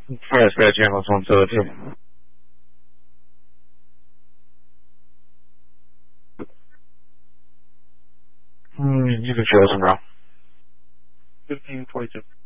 First bed channel 130. You can show us, bro. 1542.